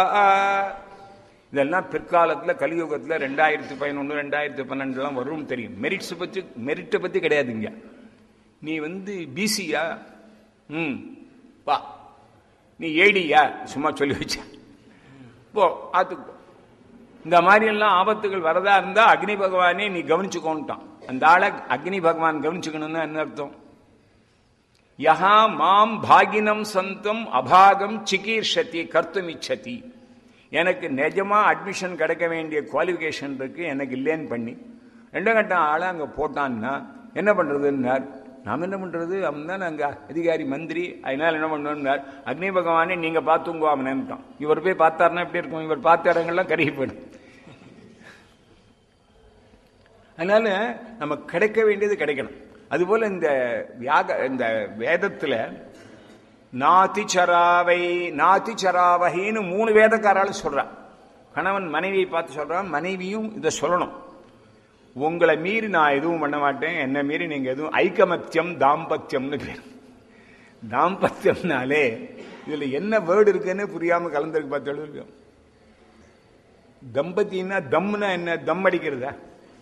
இதெல்லாம் பிற்காலத்தில் கலியுகத்தில் 2011 2012 வரும் தெரியும். மெரிட்டை பற்றி கிடையாதுங்க. நீ பிசியா, வா, நீ ஏடியா, சும்மா சொல்லி வச்ச போ ஆத்துக்கு. இந்த மாதிரி எல்லாம் ஆபத்துகள் வரதா இருந்தா அக்னி பகவானே நீ கவனிச்சுக்கோன்ட்டான். அந்த ஆளை அக்னி பகவான் கவனிச்சுக்கணும்னு என்ன அர்த்தம்? யஹா மாம் பாகினம் சந்தம் அபாகம் சிகீர்ஷதி கர்த்தும் இச்சதி. எனக்கு நிஜமா அட்மிஷன் கிடைக்க வேண்டிய குவாலிஃபிகேஷன் இருக்கு, எனக்கு இல்லைன்னு பண்ணி 2 கட்டம் ஆளை அங்கே போட்டான்னா என்ன பண்றதுன்னார். நாம் என்ன பண்றது? அவன் தான் அங்கே அதிகாரி மந்திரி, அதனால என்ன பண்ணணும்னார். அக்னி பகவானே நீங்க பார்த்துங்கோ அவன்ட்டான். இவர் போய் பார்த்தாருன்னா எப்படி இருக்கும்? இவர் பார்த்த இடங்கள்லாம் கருகி போயிடும். அதனால நம்ம கிடைக்க வேண்டியது கிடைக்கணும். அதுபோல இந்த வேதத்துல நாதிச்சராவகின்னு 3 வேதக்காராலும் சொல்றான். கணவன் மனைவியை பார்த்து சொல்றான், மனைவியும் இதை சொல்லணும். உங்களை மீறி நான் எதுவும் பண்ண மாட்டேன், என்ன மீறி நீங்க எதுவும். ஐக்கமத்தியம் தாம்பத்தியம்னு பேர். தாம்பத்தியம்னாலே இதுல என்ன வேர்டு இருக்குன்னு புரியாம கலந்துருக்கு பார்த்து. தம்பத்தின்னா தம்னா என்ன? தம் அடிக்கிறதா?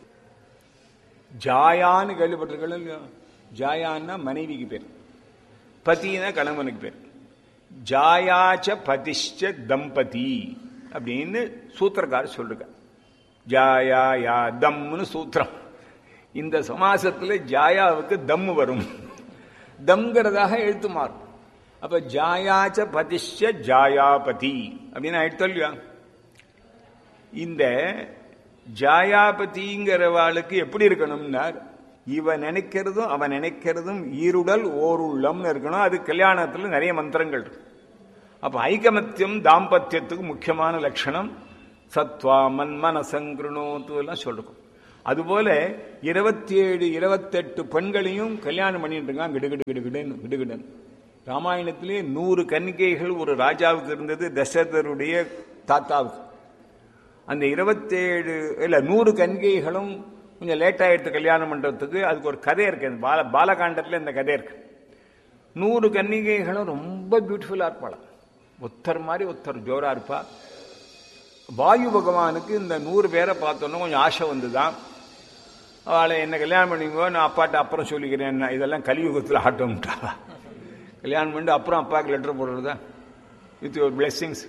ஜாயான்னு கேள்விப்பட்டிருக்கீங்க. ஜாயான்னா மனைவிக்கு பேர், பத்தினா கணவனுக்கு பேர். ஜாயாச்ச பதிஷ்ச தம்பதி அப்படின்னு சூத்திரக்காரர் சொல்றாங்க. ஜாயா யா தம்னு சூத்திரம். இந்த சமாசத்துல ஜாயாவுக்கு தம் வரும், தம்ங்கிறதாக எழுத்து மாறும். அப்ப ஜாயாச்ச பதிஷ்ச ஜாயாபதி அப்படின்னு எடுத்து இல்லையா? இந்த ஜாயாபதிங்கிறவாளுக்கு எப்படி இருக்கணும்னார், இவன் நினைக்கிறதும் அவன் நினைக்கிறதும் ஈருடல் ஓருள்ளம்னு இருக்கணும். அது கல்யாணத்துல நிறைய மந்திரங்கள் இருக்கு. அப்ப ஐகமத்தியம் தாம்பத்தியத்துக்கு முக்கியமான லட்சணம் சத்வா மன்மனசங்கிருணோத்து எல்லாம் சொல்றோம். அதுபோல 27 28 பெண்களையும் கல்யாணம் பண்ணிட்டு இருக்கான். கிடுகிடுன்னு ராமாயணத்திலே 100 கன்னிகைகள் ஒரு ராஜாவுக்கு இருந்தது, தசரதருடைய தாத்தாவுக்கு. அந்த 100 கன்னிகைகளும் கொஞ்சம் லேட் ஆயிடுத்து கல்யாணம் பண்றதுக்கு. அதுக்கு ஒரு கதை இருக்கு, பாலகாண்டத்துல இந்த கதை இருக்கு. 100 கன்னிகைகளும் ரொம்ப பியூட்டிஃபுல்லா இருப்பாளாம். ஒருத்தர் மாதிரி ஒருத்தர் ஜோரா இருப்பா. வாயு பகவானுக்கு இந்த 100 பேரை பார்த்தோன்னா கொஞ்சம் ஆசை வந்துதான். அவளை என்ன கல்யாணம் பண்ணிங்கோ, நான் அப்பாட்ட அப்புறம் சொல்லிக்கிறேன். இதெல்லாம் கலியுகத்தில் ஆட்டோம்ட்டா. கல்யாணம் பண்ணி அப்புறம் அப்பாவுக்கு லெட்டர் போடுறதா, with your blessings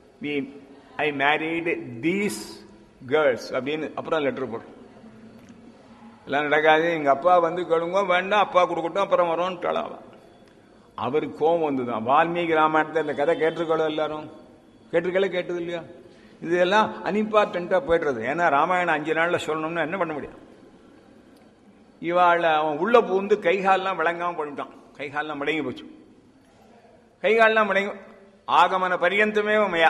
I married these girls அப்படின்னு அப்புறம் லெட்டர் போடுறோம். எல்லாம் நடக்காது. எங்க அப்பா கேளுங்க, வேண்டாம் அப்பா கொடுக்கட்டும் அப்புறம் வரோன்ட்டாளாம். அவருக்கு கோபம் வந்துதான். வால்மீகி ராமாயணத்தை இந்த கதை கேட்டிருக்கோம், எல்லாரும் கேட்டது இல்லையா? இதெல்லாம் அன்இம்பார்ட்டண்டா போயிடுறது. ஏன்னா ராமாயணம் 5 நாள்ல சொல்லணும்னா என்ன பண்ண முடியும்? இவாள் அவன் உள்ள பூந்து கைகாலெல்லாம் விளங்காம பண்ணிட்டான். கைகாலெல்லாம் மடங்கி போச்சு. கைகாலெல்லாம் மடங்கி ஆகமன பரியந்தமே மையா.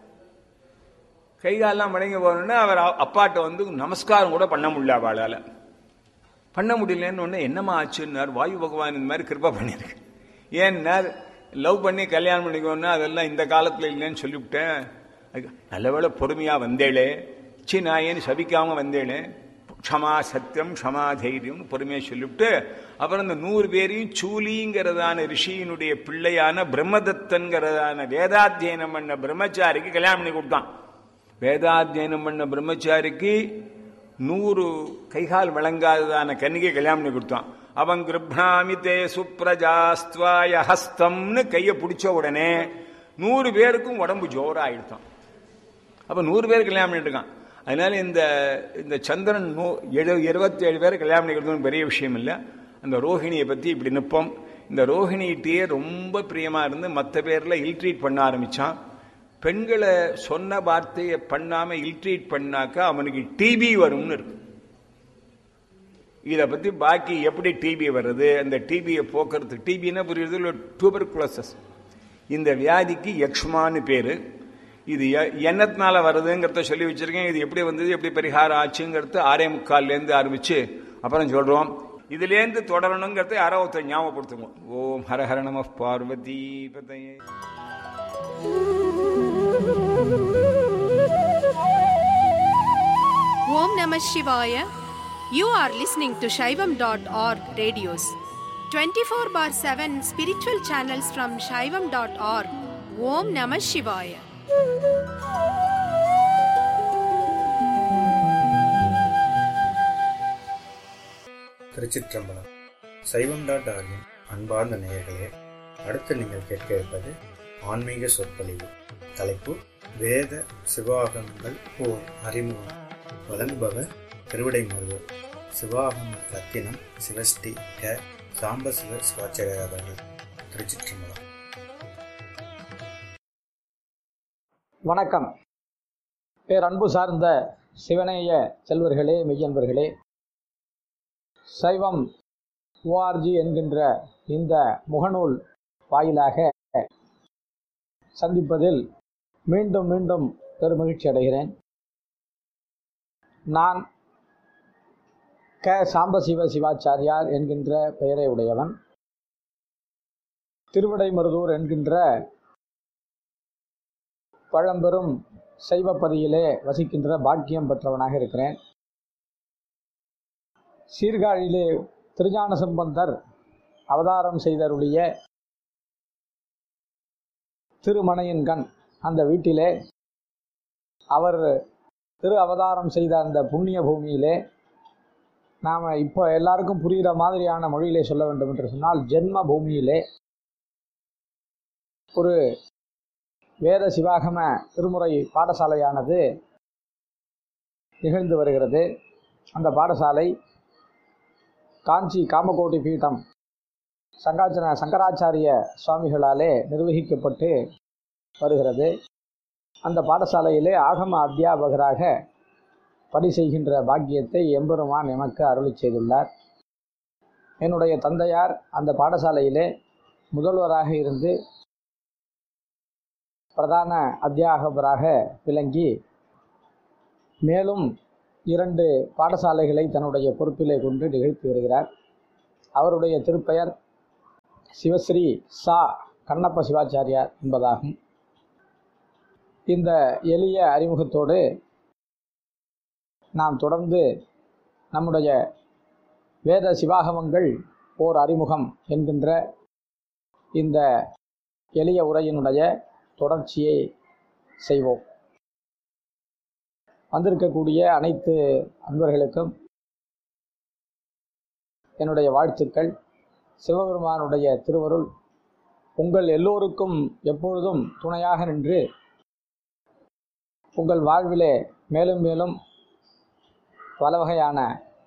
கைகாலெல்லாம் மடங்கி போகணும்னா அவர் அப்பாட்ட நமஸ்காரம் கூட பண்ண முடியல. அவளால பண்ண முடியலன்னு ஒண்ணு என்னமா ஆச்சுன்னார். வாயு பகவான் இந்த மாதிரி கிருபா பண்ணிருக்கு. ஏன்னா லவ் பண்ணி கல்யாணம் பண்ணிக்கோன்னா அதெல்லாம் இந்த காலத்துல இல்லைன்னு சொல்லிவிட்டேன். நல்லவேளை பொறுமையா வந்தேளே, சின்னாயன்னு சபிக்காம வந்தேளே, க்ஷமா சத்தியம் க்ஷமா தைரியம் பொறுமையா சொல்லிவிட்டு அப்புறம் இந்த 100 பேரையும் சூலிங்கிறதான ரிஷியினுடைய பிள்ளையான பிரம்மதத்தன்கிறதான வேதாத்தியனம் பண்ண பிரம்மச்சாரிக்கு கல்யாணம் பண்ணி கொடுத்தான். வேதாத்தியனம் பண்ண பிரம்மச்சாரிக்கு 100 கைகால் விளங்காததான கன்னிகை கல்யாணம் பண்ணி கொடுத்தான். அவன் கிருப்ணாமி தே சுப்ரஜாஸ்துவாய ஹஸ்தம்னு கையை பிடிச்ச உடனே 100 பேருக்கும் உடம்பு ஜோரா ஆயிடுத்தான். அப்ப 100 பேர் கல்யாணம் பண்ணிட்டு இருக்கான். அதனால இந்த சந்திரன் 27 பேர் கல்யாணம் பண்ணிக்கிறது பெரிய விஷயம் இல்லை. அந்த ரோஹிணியை பத்தி இப்படி நிற்போம். இந்த ரோஹிணிகிட்டே ரொம்ப பிரியமா இருந்து மற்ற பேர்ல இல்ட்ரீட் பண்ண ஆரம்பிச்சான். பெண்களை சொன்ன வார்த்தையை பண்ணாம இல்ட்ரீட் பண்ணாக்கா அவனுக்கு டிபி வரும்னு இருக்கு. இதை பத்தி பாக்கி எப்படி டிபி வருது, அந்த டிபியை போக்குறதுக்கு, டிபின்னா புரியுறது டியூபர்குலோசிஸ், இந்த வியாதிக்கு யக்ஷ்மான்னு பேரு. இது என்னத்தினால வருதுங்கிறத சொல்லி வச்சிருக்கேன். இது எப்படி வந்தது, எப்படி பரிகாரம் ஆச்சுங்கிறது 6:45 ஆரம்பிச்சு அப்புறம் சொல்றோம். இதுலேருந்து தொடரணுங்கிறத யாரோ ஒருத்தர் ஞாபகப்படுத்துவோம். ஓம் ஹர ஹர நம பார்வதி பதையே. Om Namah Shivaya. You are listening to Shaivam.org radios. 24/7 spiritual channels from Shaivam.org. Om Namah Shivaya. திருச்சிற்றம்பலம். சைவம்.org அன்பார்ந்த நேயர்களே, அடுத்து நீங்கள் கேட்க இருப்பது ஆன்மீக சொற்பொழிவு. தலைப்பு வேத சிவாகமங்கள் ஓர் அறிமுகம். வழங்குபவர் திருவிடைமருதூர் சிவாகம ரத்தினம் சிவஸ்ரீ க. சாம்பசிவ சிவாச்சாரியார் அவர்கள். திருச்சிற்றம்பலம். வணக்கம். பேரன்பு சார்ந்த சிவனேய செல்வர்களே, மெய்யன்பர்களே, சைவம் ORG என்கின்ற இந்த முகநூல் வாயிலாக சந்திப்பதில் மீண்டும் மீண்டும் பெருமகிழ்ச்சி அடைகிறேன். நான் க. சாம்பசிவ சிவாச்சாரியார் என்கின்ற பெயரை உடையவன். திருவிடைமருதூர் என்கின்ற பழம்பெரும் சைவப்பதியிலே வசிக்கின்ற பாக்கியம் பெற்றவனாக இருக்கிறேன். சீர்காழியிலே திருஞான சம்பந்தர் அவதாரம் செய்தருடைய திருமணையின்கண் அந்த வீட்டிலே, அவர் திரு அவதாரம் செய்த அந்த புண்ணிய பூமியிலே, நாம் இப்போ எல்லாருக்கும் புரிகிற மாதிரியான மொழியிலே சொல்ல வேண்டும் என்று சொன்னால், ஜென்ம பூமியிலே ஒரு வேத சிவாகம திருமுறை பாடசாலையானது நிகழ்ந்து வருகிறது. அந்த பாடசாலை காஞ்சி காமகோட்டி பீடம் சங்கராச்சாரிய சுவாமிகளாலே நிர்வகிக்கப்பட்டு வருகிறது. அந்த பாடசாலையிலே ஆகம அத்தியாபகராக பணி செய்கின்ற பாக்கியத்தை எம்பெருமான் எமக்கு அருளி செய்துள்ளார். என்னுடைய தந்தையார் அந்த பாடசாலையிலே முதல்வராக இருந்து பிரதான அத்தியாபகராக விளங்கி, மேலும் 2 பாடசாலைகளை தன்னுடைய பொறுப்பிலே கொண்டு நிகழ்த்தி வருகிறார். அவருடைய திருப்பெயர் சிவஸ்ரீ சா. கண்ணப்ப சிவாச்சாரியார் என்பதாகும். இந்த எளிய அறிமுகத்தோடு நாம் தொடர்ந்து நம்முடைய வேத சிவாகமங்கள் ஓர் அறிமுகம் என்கின்ற இந்த எளிய உரையினுடைய தொடர்ச்சியை செய்வோம். வந்திருக்கக்கூடிய அனைத்து அன்பர்களுக்கும் என்னுடைய வாழ்த்துக்கள். சிவபெருமானுடைய திருவருள் உங்கள் எல்லோருக்கும் எப்பொழுதும் துணையாக நின்று உங்கள் வாழ்விலே மேலும் மேலும் பல வகையான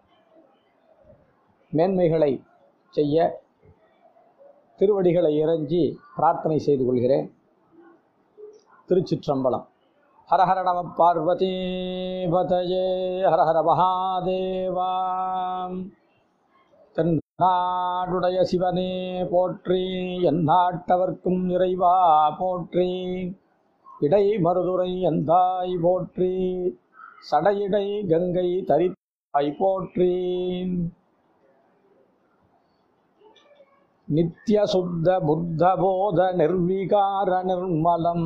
மேன்மைகளை செய்ய திருவடிகளை இறைஞ்சி பிரார்த்தனை செய்து கொள்கிறேன். திருச்சிற்றம்பலம். ஹரஹர நம பார்வதி பதயே ஹரஹர மகாதேவா. தென்னாடுடைய சிவனே போற்றி, எந்நாட்டவர்க்கும் இறைவா போற்றி, இடை மருதுரை எந்தாய் போற்றி, சடையிடை கங்கை தரித்தாய் போற்றி, நித்ய சுத்த புத்த போத நிர்விகார நிர்மலம்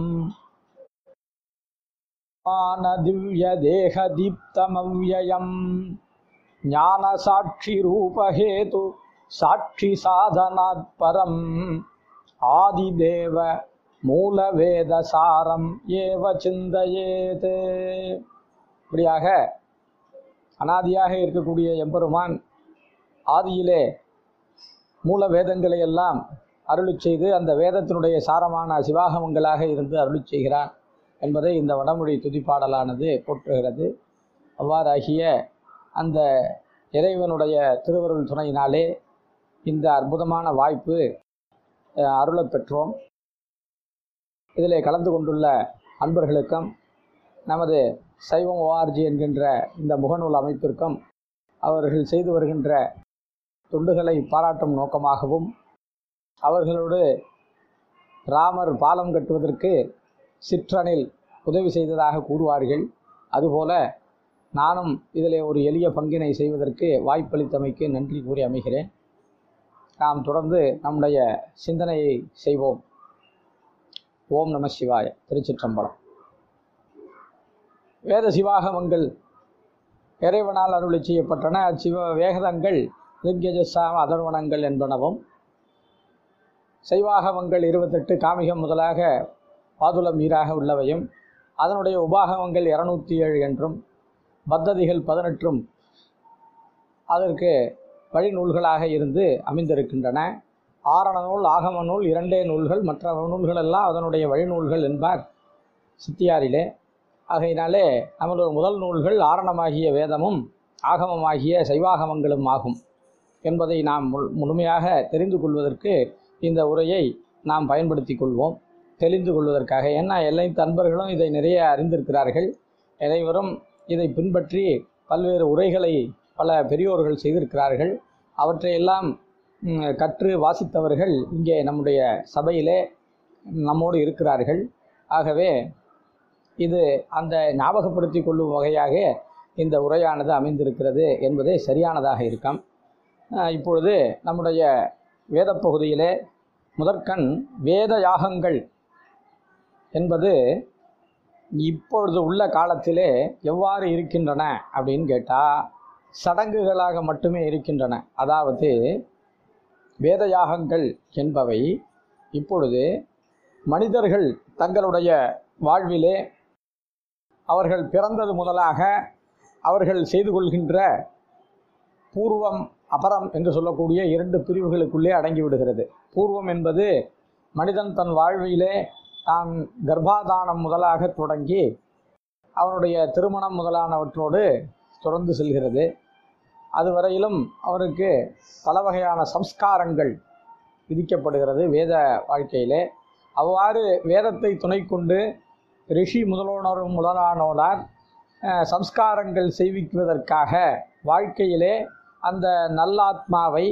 திவ்ய தேக தீப்தமவ்யயம் ஞான சாட்சி ரூபஹேது சாட்சி சாதனாத் பரம் ஆதிதேவ மூலவேத சாரம் ஏவ சிந்தையேதே. இப்படியாக அனாதியாக இருக்கக்கூடிய எம்பெருமான் ஆதியிலே மூல வேதங்களை எல்லாம் அருளி செய்து அந்த வேதத்தினுடைய சாரமான சிவாகமங்களாக இருந்து அருளி செய்கிறான் என்பதை இந்த வடமொழி துதிப்பாடலானது போற்றுகிறது. அவ்வாறாகிய அந்த இறைவனுடைய திருவருள் துணையினாலே இந்த அற்புதமான வாய்ப்பு அருளப் பெற்றோம். இதிலே கலந்து கொண்டுள்ள அன்பர்களுக்கும் நமது சைவம் ORG என்கின்ற இந்த முகநூல் அமைப்பிற்கும் அவர்கள் செய்து வருகின்ற தொண்டுகளை பாராட்டும் நோக்கமாகவும், அவர்களோடு ராமர் பாலம் கட்டுவதற்கு சிற்றனில் உதவி செய்ததாக கூறுவார்கள். அதுபோல நானும் இதிலே ஒரு எளிய பங்கினை செய்வதற்கு வாய்ப்பளித்தமைக்கு நன்றி கூறி அமைகிறேன். நாம் தொடர்ந்து நம்முடைய சிந்தனையை செய்வோம். ஓம் நம சிவாய. திருச்சிற்றம்பலம். வேத சிவாகமங்கள் இறைவனால் அருளி செய்யப்பட்டன. அச்சிவ வேதங்கள் ரிக்யஜசாம அதர்வணங்கள் என்பனவும், சைவாகமங்கள் 28 காமிகம் முதலாக பாதுலம் ஈராக உள்ளவையும் அதனுடைய உபாகமங்கள் 207 என்றும் பத்ததிகள் 18 அதற்கு வழிநூல்களாக இருந்து அமைந்திருக்கின்றன. ஆரண நூல் ஆகம நூல் 2 நூல்கள், மற்ற நூல்களெல்லாம் அதனுடைய வழிநூல்கள் என்பார் சித்தியாரிலே. ஆகையினாலே நமது முதல் நூல்கள் ஆரணமாகிய வேதமும் ஆகமமாகிய சைவாகமங்களும் ஆகும் என்பதை நாம் முழுமையாக தெரிந்து கொள்வதற்கு இந்த உரையை நாம் பயன்படுத்தி கொள்வோம், தெளிந்து கொள்வதற்காக. ஏன்னா எல்லா அன்பர்களும் இதை நிறைய அறிந்திருக்கிறார்கள். அனைவரும் இதை பின்பற்றி பல்வேறு உரைகளை பல பெரியோர்கள் செய்திருக்கிறார்கள். அவற்றையெல்லாம் கற்று வாசித்தவர்கள் இங்கே நம்முடைய சபையிலே நம்மோடு இருக்கிறார்கள். ஆகவே இது அந்த ஞாபகப்படுத்தி கொள்ளும் வகையாக இந்த உரையானது அமைந்திருக்கிறது என்பதே சரியானதாக இருக்கும். இப்பொழுது நம்முடைய வேத பகுதியிலே முதற்கண் வேத யாகங்கள் என்பது இப்பொழுது உள்ள காலத்திலே எவ்வாறு இருக்கின்றன அப்படின்னு கேட்டால் சடங்குகளாக மட்டுமே இருக்கின்றன. அதாவது வேத யாகங்கள் என்பவை இப்பொழுது மனிதர்கள் தங்களுடைய வாழ்விலே அவர்கள் பிறந்தது முதலாக அவர்கள் செய்து கொள்கின்ற பூர்வம் அபரம் என்று சொல்லக்கூடிய 2 பிரிவுகளுக்குள்ளே அடங்கிவிடுகிறது. பூர்வம் என்பது மனிதன் தன் வாழ்விலே தான் கர்ப்பாதானம் முதலாக தொடங்கி அவனுடைய திருமணம் முதலானவற்றோடு தொடர்ந்து செல்கிறது. அதுவரையிலும் அவருக்கு பல வகையான சம்ஸ்காரங்கள் விதிக்கப்படுகிறது வேத வாழ்க்கையிலே. அவ்வாறு வேதத்தை துணை கொண்டு ரிஷி முதலானோரார் சம்ஸ்காரங்கள் செய்விக்குவதற்காக வாழ்க்கையிலே அந்த நல்லாத்மாவை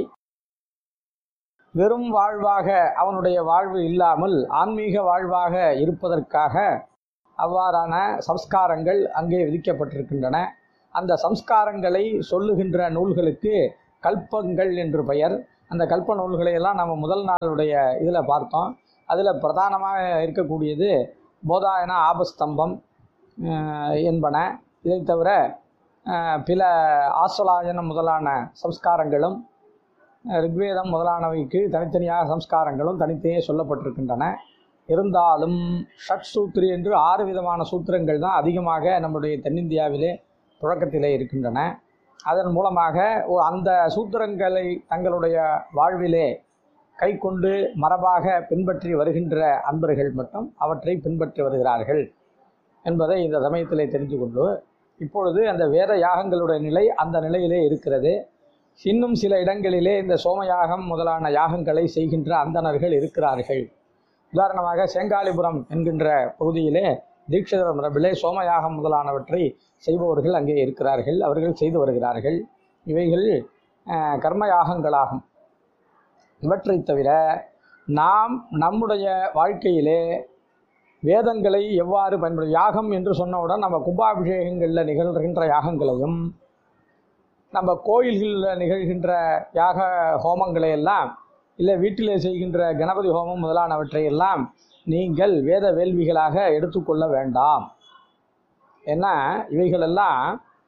வெறும் வாழ்வாக அவனுடைய வாழ்வு இல்லாமல் ஆன்மீக வாழ்வாக இருப்பதற்காக அவ்வாறான சம்ஸ்காரங்கள் அங்கே விதிக்கப்பட்டிருக்கின்றன. அந்த சம்ஸ்காரங்களை சொல்லுகின்ற நூல்களுக்கு கல்பங்கள் என்று பெயர். அந்த கல்ப நூல்களையெல்லாம் நம்ம முதல் நாளுடைய இதில் பார்த்தோம். அதில் பிரதானமாக இருக்கக்கூடியது போதாயன ஆபஸ்தம்பம் என்பன. இதை தவிர பில ஆசலாயனம் முதலான சம்ஸ்காரங்களும் ரிக்வேதம் முதலானவைக்கு தனித்தனியாக சம்ஸ்காரங்களும் தனித்தனியே சொல்லப்பட்டிருக்கின்றன. இருந்தாலும் ஷட் சூத்ரி என்று 6 விதமான சூத்திரங்கள் தான் அதிகமாக நம்முடைய தென்னிந்தியாவிலே புழக்கத்திலே இருக்கின்றன. அதன் மூலமாக அந்த சூத்திரங்களை தங்களுடைய வாழ்விலே கை கொண்டு மரபாக பின்பற்றி வருகின்ற அன்பர்கள் மட்டும் அவற்றை பின்பற்றி வருகிறார்கள் என்பதை இந்த சமயத்திலே தெரிந்து கொண்டு இப்பொழுது அந்த வேத யாகங்களுடைய நிலை அந்த நிலையிலே இருக்கிறது. இன்னும் சில இடங்களிலே இந்த சோமயாகம் முதலான யாகங்களை செய்கின்ற அந்தணர்கள் இருக்கிறார்கள். உதாரணமாக செங்காலிபுரம் என்கின்ற பகுதியிலே தீட்சிதர் மரபிலே சோமயாகம் முதலானவற்றை செய்பவர்கள் அங்கே இருக்கிறார்கள். அவர்கள் செய்து வருகிறார்கள். இவைகள் கர்மயாகங்களாகும். இவற்றை தவிர நாம் நம்முடைய வாழ்க்கையிலே வேதங்களை எவ்வாறு பயன்படுத்த யாகம் என்று சொன்னவுடன் நம்ம கும்பாபிஷேகங்களில் நிகழ்கின்ற யாகங்களையும் நம்ம கோயில்களில் நிகழ்கின்ற யாக ஹோமங்களையெல்லாம் இல்லை வீட்டிலே செய்கின்ற கணபதி ஹோமம் முதலானவற்றையெல்லாம் நீங்கள் வேத வேள்விகளாக எடுத்துக்கொள்ள வேண்டாம். ஏன்னா இவைகளெல்லாம்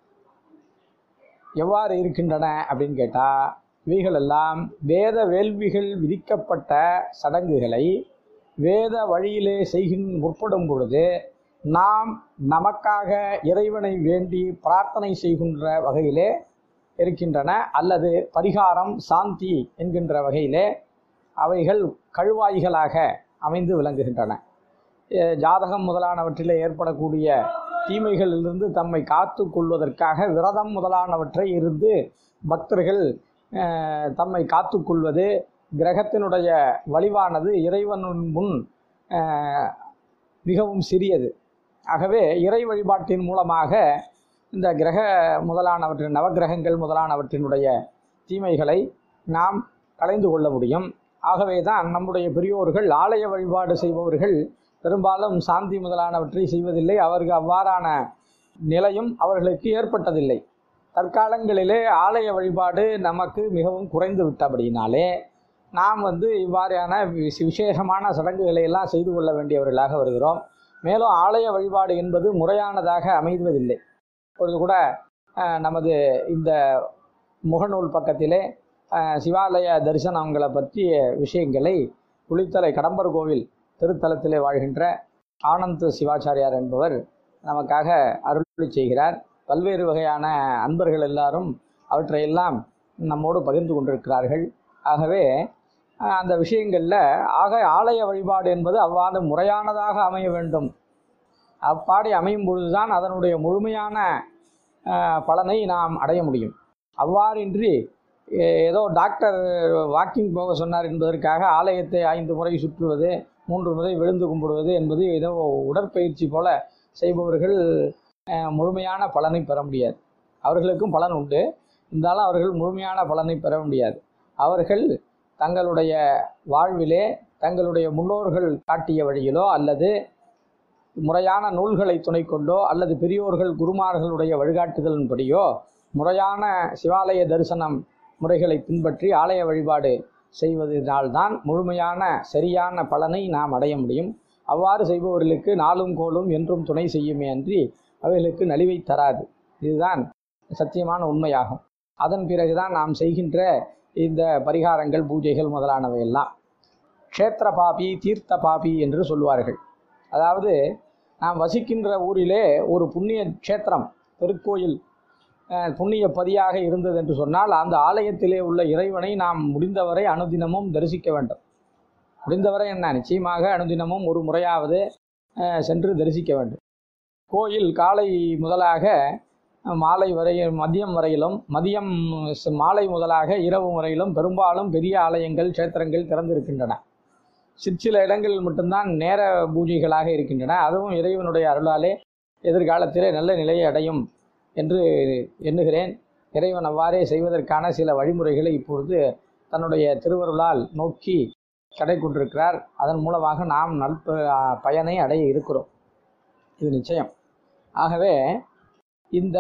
எவ்வாறு இருக்கின்றன அப்படின்னு கேட்டால் இவைகளெல்லாம் வேத வேள்விகள் விதிக்கப்பட்ட சடங்குகளை வேத வழியிலே முற்படும் பொழுது நாம் நமக்காக இறைவனை வேண்டி பிரார்த்தனை செய்கின்ற வகையிலே இருக்கின்றன. அல்லது பரிகாரம் சாந்தி என்கின்ற வகையிலே அவைகள் கழுவாய்களாக அமைந்து விளங்குகின்றன. ஜாதகம் முதலானவற்றிலே ஏற்படக்கூடிய தீமைகளிலிருந்து தம்மை காத்து கொள்வதற்காக விரதம் முதலானவற்றை இருந்து பக்தர்கள் தம்மை காத்து கொள்வது, கிரகத்தினுடைய வலிவானது இறைவன் முன் மிகவும் சிறியது. ஆகவே இறை வழிபாட்டின் மூலமாக இந்த கிரக முதலானவற்றின் நவகிரகங்கள் முதலானவற்றினுடைய தீமைகளை நாம் களைந்து கொள்ள முடியும். ஆகவே தான் நம்முடைய பெரியோர்கள் ஆலய வழிபாடு செய்பவர்கள் பெரும்பாலும் சாந்தி முதலானவற்றை செய்வதில்லை. அவர்கள் அவ்வாறான நிலையும் அவர்களுக்கு ஏற்பட்டதில்லை. தற்காலங்களிலே ஆலய வழிபாடு நமக்கு மிகவும் குறைந்து விட்டபடினாலே நாம் இவ்வாறான விசேஷமான சடங்குகளை எல்லாம் செய்து கொள்ள வேண்டியவர்களாக வருகிறோம். மேலும் ஆலய வழிபாடு என்பது முறையானதாக அமைவதில்லை. இப்பொழுது கூட நமது இந்த முகநூல் பக்கத்திலே சிவாலய தரிசனங்களை பற்றிய விஷயங்களை குளித்தலை கடம்பர் கோவில் திருத்தலத்திலே வாழ்கின்ற ஆனந்த சிவாச்சாரியார் என்பவர் நமக்காக அருளி செய்கிறார். பல்வேறு வகையான அன்பர்கள் எல்லாரும் அவற்றையெல்லாம் நம்மோடு பகிர்ந்து கொண்டிருக்கிறார்கள். ஆகவே அந்த விஷயங்களில் ஆலய வழிபாடு என்பது அவ்வாறு முறையானதாக அமைய வேண்டும். அப்பாடி அமையும் பொழுதுதான் அதனுடைய முழுமையான பலனை நாம் அடைய முடியும். அவ்வாறின்றி ஏதோ டாக்டர் வாக்கிங் போக சொன்னார் என்பதற்காக ஆலயத்தை 5 முறை சுற்றுவது, 3 முறை விழுந்து கும்பிடுவது என்பது ஏதோ உடற்பயிற்சி போல செய்பவர்கள் முழுமையான பலனை பெற முடியாது. அவர்களுக்கும் பலன் உண்டு, இருந்தாலும் அவர்கள் முழுமையான பலனை பெற முடியாது. அவர்கள் தங்களுடைய வாழ்விலே தங்களுடைய முன்னோர்கள் காட்டிய வழியிலோ அல்லது முறையான நூல்களை துணை கொண்டோ அல்லது பெரியோர்கள் குருமார்களுடைய வழிகாட்டுதலின்படியோ முறையான சிவாலய தரிசனம் முறைகளை பின்பற்றி ஆலய வழிபாடு செய்வதனால்தான் முழுமையான சரியான பலனை நாம் அடைய முடியும். அவ்வாறு செய்பவர்களுக்கு நாளும் கோலும் என்றும் துணை செய்யுமே அன்றி அவைகளுக்கு நலிவை தராது. இதுதான் சத்தியமான உண்மையாகும். அதன் பிறகுதான் நாம் செய்கின்ற இந்த பரிகாரங்கள், பூஜைகள் முதலானவையெல்லாம். க்ஷேத்திர பாபி தீர்த்த பாபி என்று சொல்வார்கள். அதாவது நாம் வசிக்கின்ற ஊரிலே ஒரு புண்ணிய க்ஷேத்திரம், திருக்கோயில் புண்ணிய பதியாக இருந்தது என்று சொன்னால் அந்த ஆலயத்திலே உள்ள இறைவனை நாம் முடிந்தவரை அனுதினமும் தரிசிக்க வேண்டும். முடிந்தவரை என்ன, நிச்சயமாக அனுதினமும் ஒரு முறையாவது சென்று தரிசிக்க வேண்டும். கோயில் காலை முதலாக மாலை வரை, மதியம் வரையிலும், மாலை முதலாக இரவு வரையிலும் பெரும்பாலும் பெரிய ஆலயங்கள் க்ஷேத்திரங்கள் திறந்திருக்கின்றன. சிற்சில இடங்களில் மட்டும்தான் நேர பூஜைகளாக இருக்கின்றன. அதுவும் இறைவனுடைய அருளாலே எதிர்காலத்திலே நல்ல நிலையை அடையும் என்று எண்ணுகிறேன். இறைவன் அவ்வாறே செய்வதற்கான சில வழிமுறைகளை இப்பொழுது தன்னுடைய திருவருளால் நோக்கி கடை கொண்டிருக்கிறார். அதன் மூலமாக நாம் பயனை அடைய இருக்கிறோம், இது நிச்சயம். ஆகவே இந்த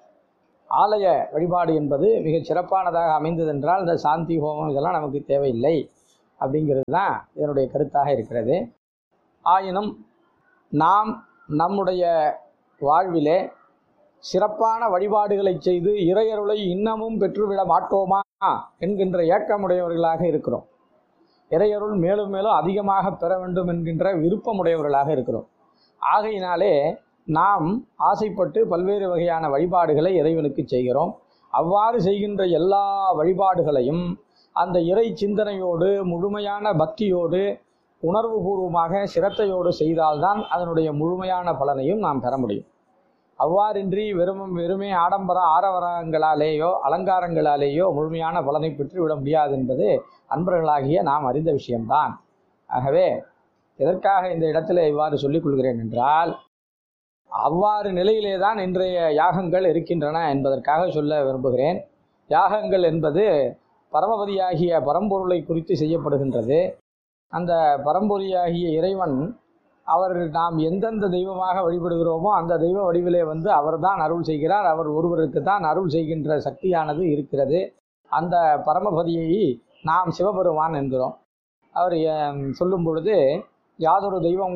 ஆலய வழிபாடு என்பது மிகச் சிறப்பானதாக அமைந்ததென்றால் இந்த சாந்தி ஹோமம் இதெல்லாம் நமக்கு தேவையில்லை அப்படிங்கிறது தான் இதனுடைய கருத்தாக இருக்கிறது. ஆயினும் நாம் நம்முடைய வாழ்விலே சிறப்பான வழிபாடுகளை செய்து இறையருளை இன்னமும் பெற்றுவிட மாட்டோமா என்கின்ற ஏக்கமுடையவர்களாக இருக்கிறோம். இறையருள் மேலும் மேலும் அதிகமாக பெற வேண்டும் என்கின்ற விருப்பமுடையவர்களாக இருக்கிறோம். ஆகையினாலே நாம் ஆசைப்பட்டு பல்வேறு வகையான வழிபாடுகளை இறைவனுக்கு செய்கிறோம். அவ்வாறு செய்கின்ற எல்லா வழிபாடுகளையும் அந்த இறை சிந்தனையோடு, முழுமையான பக்தியோடு, உணர்வுபூர்வமாக சிரத்தையோடு செய்தால்தான் அதனுடைய முழுமையான பலனையும் நாம் பெற முடியும். அவ்வாறின்றி வெறுமே ஆரவரங்களாலேயோ அலங்காரங்களாலேயோ முழுமையான பலனை பெற்றுவிட முடியாது என்பது அன்பர்களாகிய நாம் அறிந்த விஷயம்தான். ஆகவே எதற்காக இந்த இடத்துல இவ்வாறு சொல்லிக் கொள்கிறேன் என்றால், அவ்வாறு நிலையிலே தான் இன்றைய யாகங்கள் இருக்கின்றன என்பதற்காக சொல்ல விரும்புகிறேன். யாகங்கள் என்பது பரமபதியாகிய பரம்பொருளை குறித்து செய்யப்படுகின்றது. அந்த பரம்பொருளாகிய இறைவன் அவர் நாம் எந்தெந்த தெய்வமாக வழிபடுகிறோமோ அந்த தெய்வ வடிவிலே அவர்தான் அருள் செய்கிறார். அவர் ஒருவருக்கு தான் அருள் செய்கின்ற சக்தியானது இருக்கிறது. அந்த பரமபதியை நாம் சிவபெருமான் என்கிறோம். அவர் சொல்லும் பொழுது, யாதொரு தெய்வம்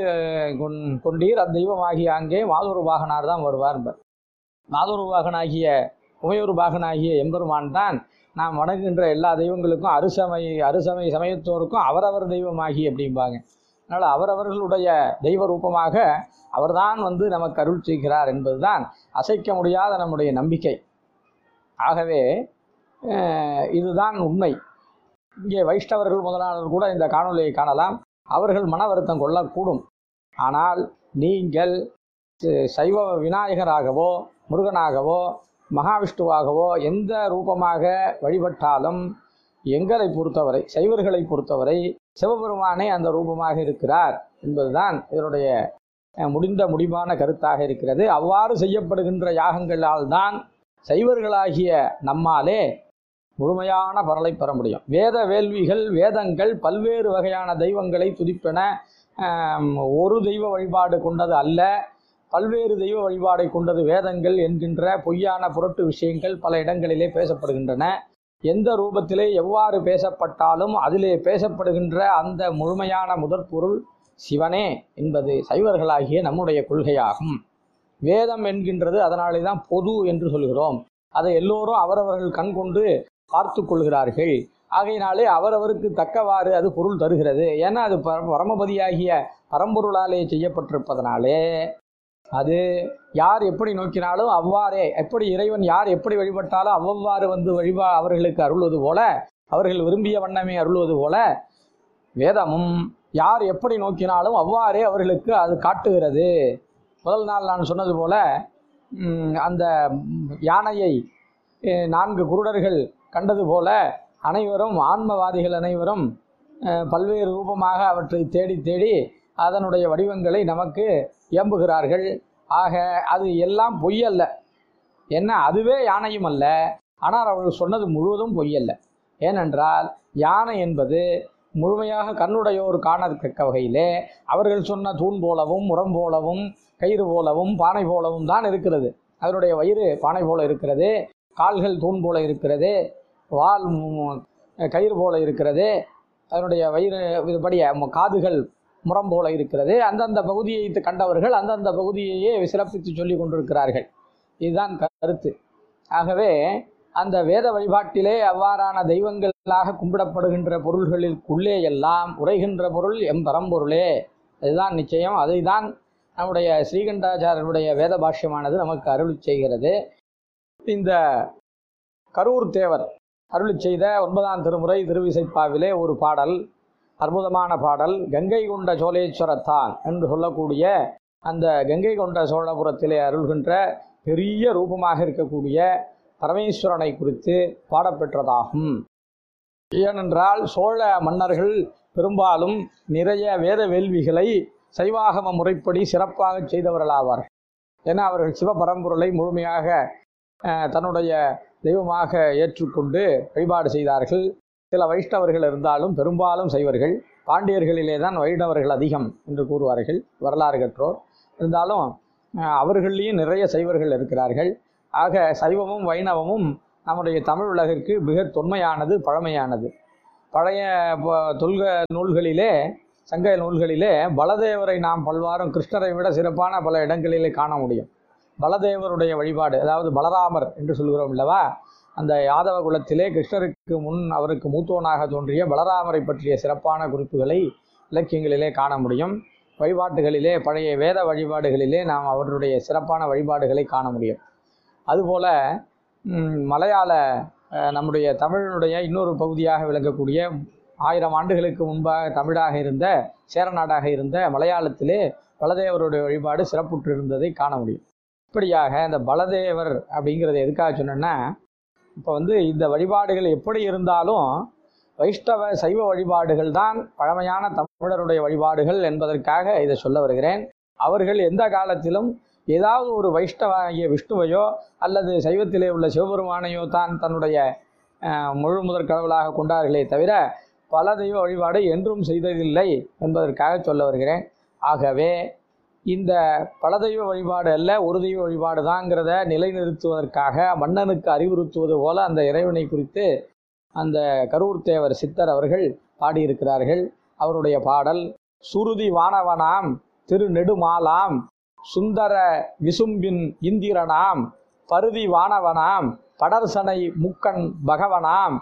கொண்டீர் அத்தெய்வமாகிய அங்கே மாதொரு பாகனார் தான் வருவார் என்பர். மாதொரு பாகனாகிய உமையொரு பாகனாகிய எம்பெருமான் தான் நாம் வணங்குகின்ற எல்லா தெய்வங்களுக்கும் அறுசமை சமயத்தோருக்கும் அவரவர் தெய்வமாகி அப்படிம்பாங்க. அதனால் அவரவர்களுடைய தெய்வ ரூபமாக அவர்தான் நமக்கு அருள் செய்கிறார் என்பதுதான் அசைக்க முடியாத நம்முடைய நம்பிக்கை. ஆகவே இதுதான் உண்மை. இங்கே வைஷ்ணவர்கள் முதலானவர்கள் கூட இந்த காணொலியை காணலாம். அவர்கள் மன வருத்தம் கொள்ளக்கூடும். ஆனால் நீங்கள் சைவ விநாயகராகவோ முருகனாகவோ மகாவிஷ்ணுவாகவோ எந்த ரூபமாக வழிபட்டாலும் எங்களை பொறுத்தவரை, சைவர்களை பொறுத்தவரை சிவபெருமானே அந்த ரூபமாக இருக்கிறார் என்பதுதான் இதனுடைய முடிவான கருத்தாக இருக்கிறது. அவ்வாறு செய்யப்படுகின்ற யாகங்களால் தான் சைவர்களாகிய நம்மாலே முழுமையான பலனை பெற முடியும். வேத வேள்விகள், வேதங்கள் பல்வேறு வகையான தெய்வங்களை துதிப்பன. ஒரு தெய்வ வழிபாடு கொண்டது அல்ல, பல்வேறு தெய்வ வழிபாடை கொண்டது வேதங்கள் என்கின்ற பொய்யான புரட்டு விஷயங்கள் பல இடங்களிலே பேசப்படுகின்றன. எந்த ரூபத்திலே எவ்வாறு பேசப்பட்டாலும் அதிலே பேசப்படுகின்ற அந்த முழுமையான முதற்பொருள் சிவனே என்பது சைவர்களாகிய நம்முடைய கொள்கையாகும். வேதம் என்கின்றது அதனாலே தான் பொது என்று சொல்கிறோம். அதை எல்லோரும் அவரவர்கள் கண் கொண்டு பார்த்து கொள்கிறார்கள். ஆகையினாலே அவரவருக்கு தக்கவாறு அது பொருள் தருகிறது. ஏன்னா அது பரமபதியாகிய பரம்பொருளாலே செய்யப்பட்டிருப்பதனாலே அது யார் எப்படி நோக்கினாலும் அவ்வாறே, எப்படி இறைவன் யார் எப்படி வழிபட்டாலும் அவ்வவ்வாறு வந்து அவர்களுக்கு அருள்வது போல, அவர்கள் விரும்பிய வண்ணமே அருள்வது போல, வேதமும் யார் எப்படி நோக்கினாலும் அவ்வாறே அவர்களுக்கு அது காட்டுகிறது. முதல் நாள் நான் சொன்னது போல அந்த யானையை 4 குருடர்கள் கண்டது போல அனைவரும் ஆன்மவாதிகள் அனைவரும் பல்வேறு ரூபமாக அவற்றை தேடி தேடி அதனுடைய வடிவங்களை நமக்கு இயம்புகிறார்கள். ஆக அது எல்லாம் பொய்யல்ல. என்ன, அதுவே யானையும் அல்ல. ஆனால் அவர்கள் சொன்னது முழுவதும் பொய்யல்ல. ஏனென்றால் யானை என்பது முழுமையாக கண்ணுடையோர் காணத்தக்க வகையிலே அவர்கள் சொன்ன தூண் போலவும் முரம் போலவும் கயிறு போலவும் பானை போலவும் தான் இருக்கிறது. அதனுடைய வயிறு பானை போல இருக்கிறது, கால்கள் தூண் போல இருக்கிறது, வால் கயிறு போல இருக்கிறது, அதனுடைய வயிறு இதுபடி காதுகள் முரம் போல இருக்கிறது. அந்தந்த பகுதியை கண்டவர்கள் அந்தந்த பகுதியையே சிறப்பித்து சொல்லி கொண்டிருக்கிறார்கள். இதுதான் கருத்து. ஆகவே அந்த வேத வழிபாட்டிலே அவ்வாறான தெய்வங்களாக கும்பிடப்படுகின்ற பொருள்களுக்குள்ளே எல்லாம் உரைகின்ற பொருள் பரம்பொருளே. அதுதான் நிச்சயம். அதை தான் நம்முடைய ஸ்ரீகண்டாச்சாரியருடைய வேத பாஷ்யமானது நமக்கு அருளி செய்கிறது. இந்த கரூர் தேவர் அருளி செய்த 9ஆம் திருமுறை திருவிசைப்பாவிலே ஒரு பாடல், அற்புதமான பாடல், கங்கை கொண்ட சோழேஸ்வரத்தான் என்று சொல்லக்கூடிய அந்த கங்கை கொண்ட சோழபுரத்திலே அருள்கின்ற பெரிய ரூபமாக இருக்கக்கூடிய பரமேஸ்வரனை குறித்து பாடப்பெற்றதாகும். ஏனென்றால் சோழ மன்னர்கள் பெரும்பாலும் நிறைய வேத வேள்விகளை சைவாகம முறைப்படி சிறப்பாக செய்தவர்களாவார். ஏன்னா அவர்கள் சிவபரம்பொருளை முழுமையாக தன்னுடைய தெய்வமாக ஏற்றுக்கொண்டு வழிபாடு செய்தார்கள். சில வைஷ்ணவர்கள் இருந்தாலும் பெரும்பாலும் சைவர்கள். பாண்டியர்களிலே தான் வைணவர்கள் அதிகம் என்று கூறுவார்கள் வரலாறு கற்றோர். இருந்தாலும் அவர்களையும் நிறைய சைவர்கள் இருக்கிறார்கள். ஆக சைவமும் வைணவமும் நம்முடைய தமிழ் உலகிற்கு மிக தொன்மையானது, பழமையானது. பழைய தொல்க நூல்களிலே, சங்க நூல்களிலே பலதேவரை நாம் பல்வாரும் கிருஷ்ணரை விட சிறப்பான பல இடங்களிலே காண முடியும். பலதேவருடைய வழிபாடு, அதாவது பலராமர் என்று சொல்கிறோம் அல்லவா, அந்த யாதவ குலத்திலே கிருஷ்ணருக்கு முன் அவருக்கு மூத்தோனாக தோன்றிய பலராமரை பற்றிய சிறப்பான குறிப்புகளை இலக்கியங்களிலே காண முடியும். வழிபாட்டுகளிலே, பழைய வேத வழிபாடுகளிலே நாம் அவருடைய சிறப்பான வழிபாடுகளை காண முடியும். அதுபோல் மலையாள நம்முடைய தமிழனுடைய இன்னொரு பகுதியாக விளங்கக்கூடிய 1000 ஆண்டுகளுக்கு முன்பாக தமிழாக இருந்த சேரநாடாக இருந்த மலையாளத்திலே பலதேவருடைய வழிபாடு சிறப்புற்று இருந்ததை காண முடியும். இப்படியாக இந்த பலதேவர் அப்படிங்கிறத எதுக்காக சொன்னேன்னா, இப்போ இந்த வழிபாடுகள் எப்படி இருந்தாலும் வைஷ்ணவ சைவ வழிபாடுகள் தான் பழமையான தமிழருடைய வழிபாடுகள் என்பதற்காக இதை சொல்ல வருகிறேன். அவர்கள் எந்த காலத்திலும் ஏதாவது ஒரு வைஷ்ணவாகிய விஷ்ணுவையோ அல்லது சைவத்திலே உள்ள சிவபெருமானையோ தான் தன்னுடைய முழு முதற் கடவுளாக கொண்டார்களே தவிர பல தெய்வ வழிபாடு என்றும் செய்ததில்லை என்பதற்காக சொல்ல வருகிறேன். ஆகவே இந்த பல தெய்வ வழிபாடு அல்ல, ஒரு தெய்வ வழிபாடு தாங்கிறத நிலைநிறுத்துவதற்காக மன்னனுக்கு அறிவுறுத்துவது போல அந்த இறைவனை குறித்து அந்த கரூர் தேவர் சித்தர் அவர்கள் பாடியிருக்கிறார்கள். அவருடைய பாடல், சுருதி வானவனாம் திருநெடுமாலாம் சுந்தர விசும்பின் இந்திரனாம் பருதி வானவனாம் படர்சனை முக்கண் பகவனாம்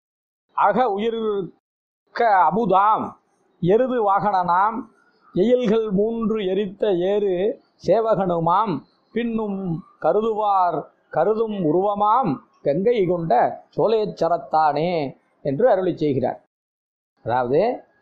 அக உயிர்க்க அமுதாம் எருது வாகனனாம் எயில்கள் 3 எரித்த ஏறு சேவகனுமாம் பின்னும் கருதுவார் கருதும் உருவமாம் கங்கை கொண்ட சோழேச்சரத்தானே என்று அருளி செய்கிறார். அதாவது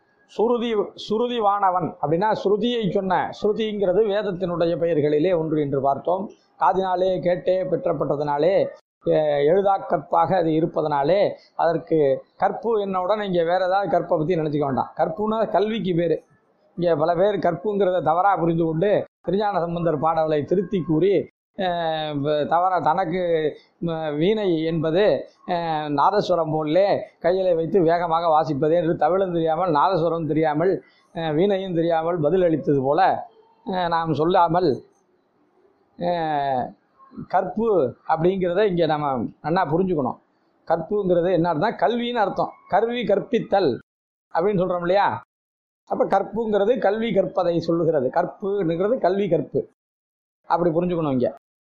சுருதி வானவன் அப்படின்னா ஸ்ருதியை சொன்ன, ஸ்ருதிங்கிறது வேதத்தினுடைய பெயர்களிலே ஒன்று என்று பார்த்தோம். காதினாலே கேட்டே பெற்றப்பட்டதினாலே எழுதாக்கற்பாக அது இருப்பதனாலே அதற்கு கற்பு என்னவுடன் இங்கே வேறு ஏதாவது கற்பை பற்றி நினச்சிக்க வேண்டாம். கற்புன்னா கல்விக்கு பேர். இங்கே பல பேர் கற்புங்கிறத தவறாக புரிந்து கொண்டு திருஞான சம்பந்தர் பாடலை திருத்தி கூறி தனக்கு வீணை என்பது நாதஸ்வரம் போலே கையிலே வைத்து வேகமாக வாசிப்பதே என்று தமிழும் தெரியாமல் நாதஸ்வரம் தெரியாமல் வீணையும் தெரியாமல் பதிலளித்தது போல நாம் சொல்லாமல் கற்பு அப்படிங்கிறத இங்கே நம்ம நல்லா புரிஞ்சுக்கணும். கற்புங்கிறது என்ன அர்த்தம்? கல்வின்னு அர்த்தம். கல்வி கற்பித்தல் அப்படின்னு சொல்கிறோம் இல்லையா? அப்போ கற்புங்கிறது கல்வி கற்பதை சொல்லுகிறது. கற்புங்கிறது கல்வி கற்பு அப்படி புரிஞ்சுக்கணும் இங்கே.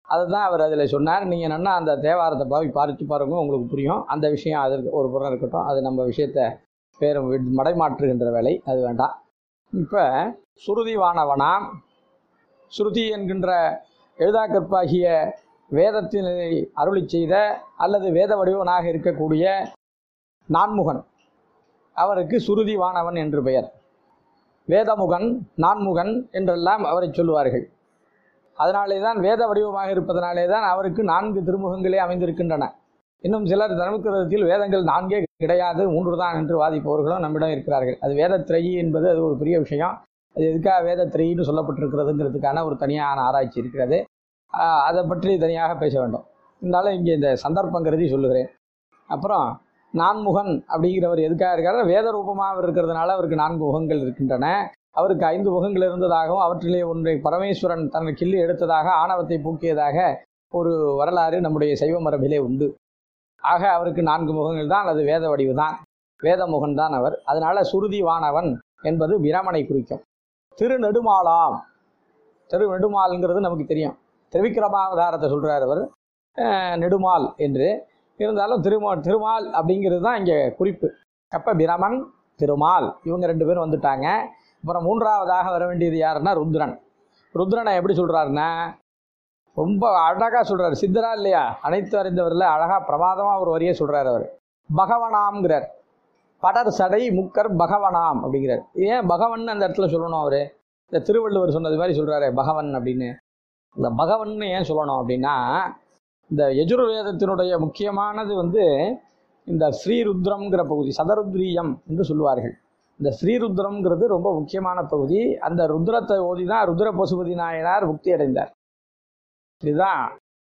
அதுதான் அவர் அதில் சொன்னார். நீங்கள் நன்னா அந்த தேவாரத்தை பார்த்து பாருங்க, உங்களுக்கு புரியும். அந்த விஷயம் அதற்கு ஒரு புறம் இருக்கட்டும், அது நம்ம விஷயத்தை பேரும் மடைமாற்றுகின்ற வேலை, அது வேண்டாம். இப்போ சுருதி வானவனாம், ஸ்ருதி என்கின்ற எழுதாக்கற்பாகிய வேதத்தினை அருளி செய்த அல்லது வேத வடிவனாக இருக்கக்கூடிய நான்முகன், அவருக்கு சுருதி வானவன் என்று பெயர். வேதமுகன், நான்முகன் என்றெல்லாம் அவரை சொல்லுவார்கள். அதனாலே தான் வேத வடிவமாக இருப்பதனாலே தான் அவருக்கு 4 திருமுகங்களே அமைந்திருக்கின்றன. இன்னும் சிலர் தர்மகிரதத்தில் வேதங்கள் 4 கிடையாது, 3 தான் என்று வாதிப்பவர்களும் நம்மிடம் இருக்கிறார்கள். அது வேதத்திரையி என்பது அது ஒரு பெரிய விஷயம். அது எதுக்காக வேதத்திரையின்னு சொல்லப்பட்டிருக்கிறதுங்கிறதுக்கான ஒரு தனியான ஆராய்ச்சி இருக்கிறது. அதை பற்றி தனியாக பேச வேண்டும். இருந்தாலும் இங்கே இந்த சந்தர்ப்பங்கிறதை சொல்லுகிறேன். அப்புறம் நான்முகன் அப்படிங்கிறவர் எதுக்காக இருக்காரு? வேத ரூபமாக இருக்கிறதுனால அவருக்கு 4 முகங்கள் இருக்கின்றன. அவருக்கு 5 முகங்கள் இருந்ததாகவும் அவற்றிலே ஒன்றை பரமேஸ்வரன் தன்னை கிள்ளி எடுத்ததாக ஆணவத்தை பூக்கியதாக ஒரு வரலாறு நம்முடைய சைவ மரபிலே உண்டு. ஆக அவருக்கு 4 முகங்கள் தான், அது வேத வடிவு தான், வேதமுகன் தான் அவர். அதனால சுருதி வானவன் என்பது பிரமனை குறிக்கும். திருநெடுமாலாம், திருநெடுமால்ங்கிறது நமக்கு தெரியும். திருவிக்கிரமாவதாரத்தை சொல்கிறார் அவர் நெடுமால் என்று. இருந்தாலும் திருமால் அப்படிங்கிறது தான் இங்கே குறிப்பு. அப்போ பிரமன், திருமால் இவங்க 2 பேரும் வந்துட்டாங்க. அப்புறம் 3ஆவதாக வர வேண்டியது யாருன்னா ருத்ரன். ருத்ரனை எப்படி சொல்கிறாருன்னா ரொம்ப அழகாக சொல்கிறார். சித்தரா இல்லையா, அனைத்து அறிந்தவரில் அழகாக பிரமாதமாக ஒரு வரியே சொல்கிறார் அவர். பகவனாம்ங்கிறார். படர் சடை முக்கர் பகவனாம் அப்படிங்கிறார். ஏன் பகவன் அந்த இடத்துல சொல்லணும்? அவர் இந்த திருவள்ளுவர் சொன்னது மாதிரி சொல்கிறாரு பகவன் அப்படின்னு. இந்த பகவன் ஏன் சொல்லணும் அப்படின்னா, இந்த யஜுர்வேதத்தினுடைய முக்கியமானது இந்த ஸ்ரீருத்ரம்ங்கிற பகுதி, சதருத்ரீயம் என்று சொல்லுவார்கள். இந்த ஸ்ரீருத்ரம்ங்கிறது ரொம்ப முக்கியமான பகுதி. அந்த ருத்ரத்தை ஓதி தான் ருத்ர பசுபதி நாயனார் முக்தி அடைந்தார். இதுதான்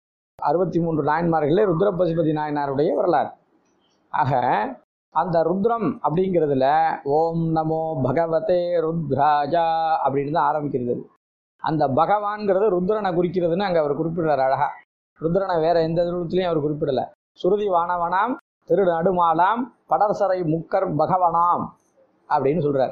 63 நாயன்மார்களே ருத்ர பசுபதி நாயனாருடைய வரலாறு. ஆக அந்த ருத்ரம் அப்படிங்கிறதுல ஓம் நமோ பகவதே ருத்ராஜா அப்படின்னு தான் ஆரம்பிக்கிறது. அந்த பகவான்கிறது ருத்ரனை குறிக்கிறதுன்னு அங்கே அவர் குறிப்பிடுறார் அழகா. ருத்ரனை வேற எந்த ரூபத்திலையும் அவர் குறிப்பிடலை. சுருதி வானவனாம், திரு நடுமாலாம், படர்சரை முக்கர் பகவனாம் அப்படின்னு சொல்கிறார்.